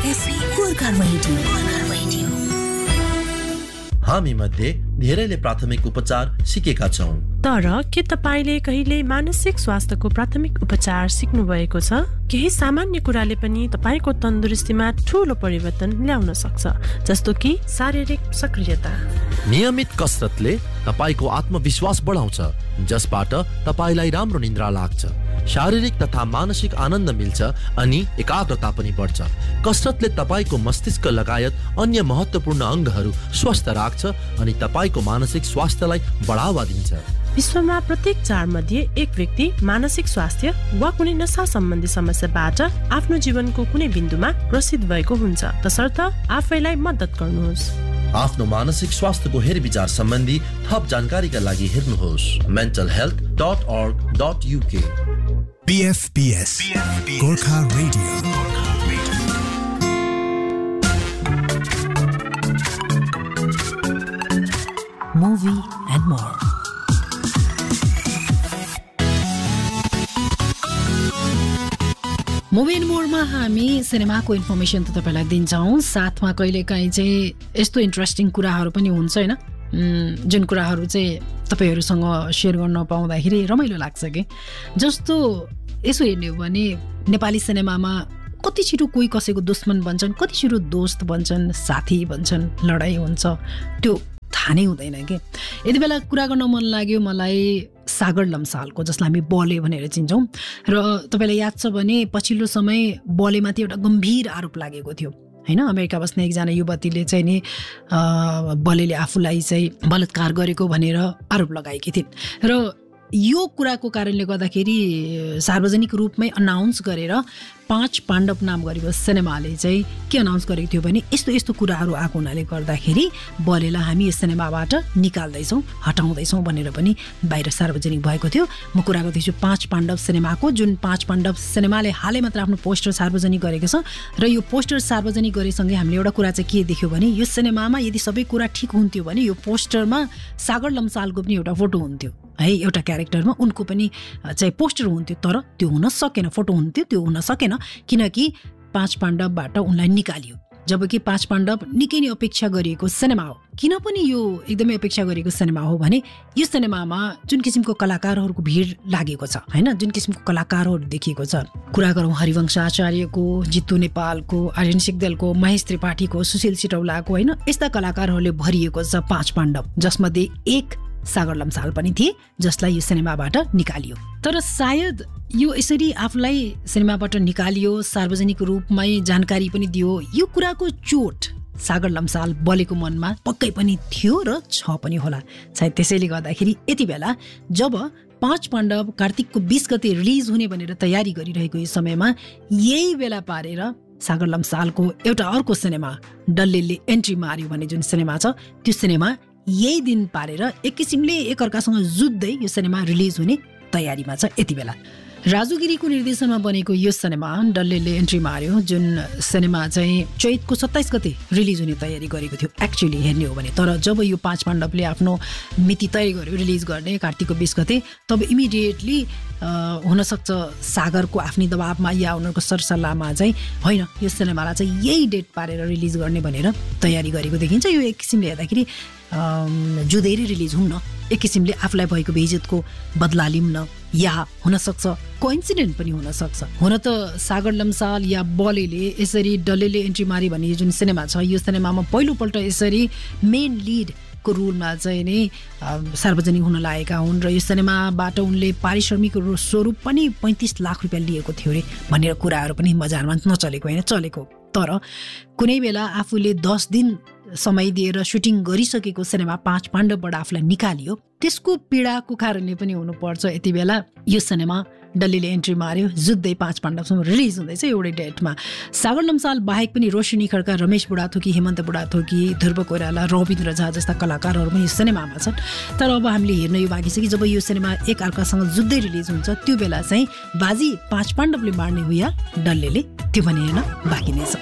Gorkha radio. हामी मध्ये धेरैले प्राथमिक उपचार सिकेका छौं, तर के तपाईले कहिले मानसिक स्वास्थ्यको प्राथमिक उपचार सिक्नु भएको छ? केही सामान्य कुराले पनि तपाईको तन्दुरुस्तीमा ठूलो परिवर्तन ल्याउन सक्छ, जस्तो कि शारीरिक सक्रियता। नियमित कसरतले तपाईको आत्मविश्वास बढाउँछ, जसबाट तपाईलाई राम्रो निद्रा लाग्छ, शारीरिक तथा मानसिक आनन्द मिल्छ अनि एकाग्रता पनि बढ्छ। कसरतले तपाईको मस्तिष्क लगायत अन्य महत्त्वपूर्ण अङ्गहरू स्वस्थ राख्छ अनि तपाईको मानसिक स्वास्थ्यलाई बढावा दिन्छ। विश्वमा प्रत्येक 4 मध्ये 1 व्यक्ति मानसिक स्वास्थ्य वा कुनै नशा सम्बन्धी समस्याबाट आफ्नो जीवनको कुनै बिन्दुमा ग्रसित भएको हुन्छ। तसर्थ आफैलाई मद्दत गर्नुहोस्। आफ्नो मानसिक स्वास्थ्यको हेरविचार सम्बन्धी थप जानकारीका लागि हेर्नुहोस् mentalhealth.org.uk। PFPS Gorkha radio. Movie and more. Movie and मोरमा हामी सिनेमाको इन्फर्मेसन त तपाईँलाई दिन्छौँ, साथमा कहिलेकाहीँ चाहिँ यस्तो इन्ट्रेस्टिङ कुराहरू पनि हुन्छ होइन, जुन कुराहरू चाहिँ तपाईँहरूसँग सेयर गर्न पाउँदाखेरि रमाइलो लाग्छ कि। जस्तो यसो हेर्ने हो भने नेपाली सिनेमामा कति छिटो कोही कसैको दुश्मन बन्छन्, कति छिटो दोस्त बन्छन्, साथी बन्छन्, लडाइँ हुन्छ, त्यो थाहा नै हुँदैन कि। यति बेला कुरा गर्न मन लाग्यो मलाई सागर लम्सालको, जसलाई हामी बले भनेर चिन्छौँ। र तपाईँलाई याद छ भने पछिल्लो समय बलेमाथि एउटा गम्भीर आरोप लागेको थियो होइन। अमेरिका बस्ने एकजना युवतीले चाहिँ नि बलेले आफूलाई चाहिँ बलात्कार गरेको भनेर आरोप लगाएकी थिइन्। र यो कुराको कारणले गर्दाखेरि सार्वजनिक रूपमै अनाउन्स गरेर 5 पाण्डव नाम गरेको सिनेमाले चाहिँ के अनाउन्स गरेको थियो भने यस्तो यस्तो कुराहरू आएको हुनाले गर्दाखेरि बलेलाई हामी यस सिनेमाबाट निकाल्दैछौँ, हटाउँदैछौँ भनेर पनि बाहिर सार्वजनिक भएको थियो। म कुरा गर्दैछु 5 पाण्डव सिनेमाको, जुन 5 पाण्डव सिनेमाले हालै मात्र आफ्नो पोस्टर सार्वजनिक गरेको छ। र यो पोस्टर सार्वजनिक गरेसँगै हामीले एउटा कुरा चाहिँ के देख्यो भने यो सिनेमामा यदि सबै कुरा ठिक हुन्थ्यो भने यो पोस्टरमा सागर लम्सालको पनि एउटा फोटो हुन्थ्यो है, एउटा क्यारेक्टरमा उनको पनि चाहिँ पोस्टर हुन्थ्यो, तर त्यो हुन सकेन। फोटो हुन्थ्यो, त्यो हुन सकेन किनकि 5 पाण्डवबाट उनलाई निकालियो। जबकि 5 पाण्डव निकै नै अपेक्षा गरिएको सिनेमा हो। किन पनि यो एकदमै अपेक्षा गरिएको सिनेमा हो भने यो सिनेमामा जुन किसिमको कलाकारहरूको भिड लागेको छ होइन, जुन किसिमको कलाकारहरू देखिएको छ, कुरा गरौँ हरिवंश आचार्यको, जितु नेपालको, आर्यन सिग्देलको, महेश त्रिपाठीको, सुशील सिटौलाको होइन, यस्ता कलाकारहरूले भरिएको छ 5 पाण्डव, जसमध्ये एक सागर लम्साल पनि थिए जसलाई यो सिनेमाबाट निकालियो। तर सायद यो यसरी आफूलाई सिनेमाबाट निकालियो, सार्वजनिक रूपमै जानकारी पनि दियो, यो कुराको चोट सागर लम्साल बलेको मनमा पक्कै पनि थियो र छ पनि होला। सायद त्यसैले गर्दाखेरि यति बेला जब 5 पाण्डव कार्तिकको 20 गते रिलिज हुने भनेर तयारी गरिरहेको यो समयमा यही बेला पारेर सागर लम्सालको एउटा अर्को सिनेमा डल्लेले एन्ट्री मार्यो भन्ने जुन सिनेमा छ, त्यो सिनेमा यही दिन पारेर एक किसिमले एकअर्कासँग जुत्दै यो सिनेमा रिलिज हुने तयारीमा छ। यति बेला राजु गिरीको निर्देशनमा बनेको यो सिनेमा डल्लेले एन्ट्री मार्यो, जुन सिनेमा चाहिँ चैतको 27 गते रिलिज हुने तयारी गरेको थियो एक्चुअली हेर्ने हो भने। तर जब यो 5 पाण्डवले आफ्नो मिति तय गर्यो रिलिज गर्ने कार्तिकको 20 गते, तब इमिडिएटली हुनसक्छ सागरको आफ्नै दबाबमा या उनीहरूको सरसल्लाहमा चाहिँ होइन यो सिनेमालाई चाहिँ यही डेट पारेर रिलिज गर्ने भनेर तयारी गरेको देखिन्छ। यो एक किसिमले हेर्दाखेरि जुधेरी रिलिज हुन्न, एक किसिमले आफूलाई भएको बेइज्जतको बदला लिउँ न, या हुनसक्छ कोइन्सिडेन्ट पनि हुनसक्छ। हुन त सागर लम्साल या बलेले यसरी डल्लेले एन्ट्री मारी भन्ने जुन सिनेमा छ, यो सिनेमामा पहिलोपल्ट यसरी मेन लिड को रोलमा चाहिँ नै सार्वजनिक हुन लागेका हुन्। र यो सिनेमाबाट उनले पारिश्रमिक स्वरूप पनि 35 लाख रुपियाँ लिएको थियो अरे भनेर कुराहरू पनि बजारमा नचलेको होइन, चलेको। तर कुनै बेला आफूले 10 दिन समय दिएर सुटिङ गरिसकेको सिनेमा 5 पाण्डवबाट आफूलाई निकालियो, त्यसको पीडाको कारणले पनि हुनुपर्छ यति बेला यो सिनेमा डल्लेले एन्ट्री मार्यो, जुत्दै 5 पाण्डवसम्म रिलिज हुँदैछ एउटै डेटमा। सागर लम्साल बाहेक पनि रोशनी खड्का, रमेश बुढाथोकी, हेमन्त बुढाथोकी, ध्रुव कोइराला, रविन्द्र झा जस्ता कलाकारहरू पनि यो सिनेमामा छन्। तर अब हामीले हेर्न यो बाँकी छ कि जब यो सिनेमा एक अर्कासँग जुत्दै रिलिज हुन्छ त्यो बेला चाहिँ बाजी 5 पाण्डवले मार्ने हो या डल्लेले, त्यो पनि हेर्न बाँकी नै छ।